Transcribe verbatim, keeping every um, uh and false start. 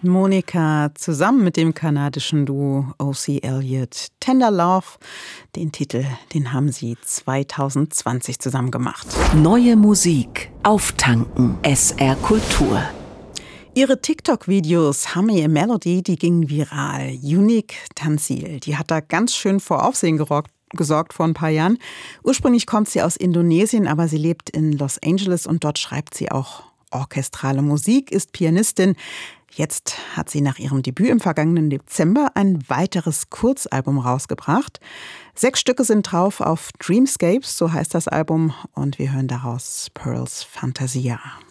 Monica zusammen mit dem kanadischen Duo O C. Elliott. Tender Love, den Titel, den haben sie zwanzig zwanzig zusammen gemacht. Neue Musik auftanken. S R Kultur. Ihre TikTok-Videos Hummy a Melody, die gingen viral. Unique Tanzil, die hat da ganz schön vor Aufsehen gerockt. gesorgt vor ein paar Jahren. Ursprünglich kommt sie aus Indonesien, aber sie lebt in Los Angeles und dort schreibt sie auch orchestrale Musik, ist Pianistin. Jetzt hat sie nach ihrem Debüt im vergangenen Dezember ein weiteres Kurzalbum rausgebracht. Sechs Stücke sind drauf auf Dreamscapes, so heißt das Album, und wir hören daraus Pearls Fantasia.